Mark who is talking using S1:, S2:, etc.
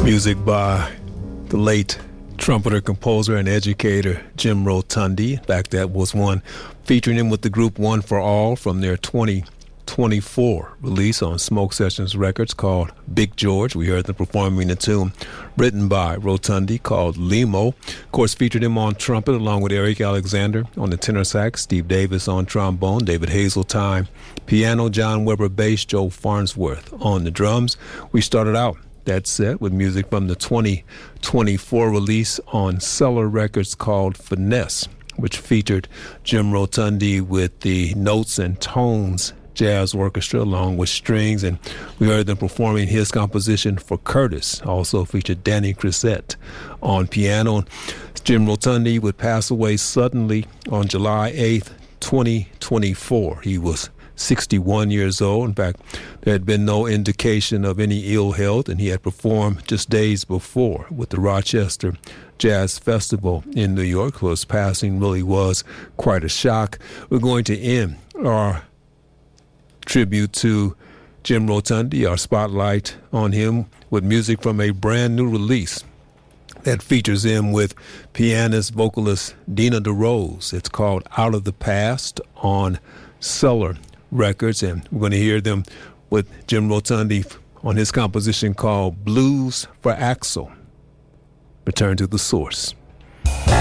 S1: Music by the late trumpeter, composer, and educator Jim Rotundi. In fact, that was one featuring him with the group One for All from their 2024 release on Smoke Sessions Records called Big George. We heard them performing a tune written by Rotundi called Limo. Of course, featured him on trumpet along with Eric Alexander on the tenor sax, Steve Davis on trombone, David Hazeltine piano, John Weber bass, Joe Farnsworth on the drums. We started out that set with music from the 2024 release on Cellar Records called Finesse, which featured Jim Rotundi with the Notes and Tones Jazz Orchestra along with strings, and we heard them performing his composition for Curtis. Also featured Danny Crisette on piano. Jim Rotundi would pass away suddenly on July 8th, 2024. He was 61 years old. In fact, there had been no indication of any ill health, and he had performed just days before with the Rochester Jazz Festival in New York. So his passing really was quite a shock. We're going to end our tribute to Jim Rotundi, our spotlight on him, with music from a brand new release that features him with pianist, vocalist Dina DeRose. It's called Out of the Past on Cellar Records, and we're going to hear them with Jim Rotundi on his composition called Blues for Axel. Return to the source.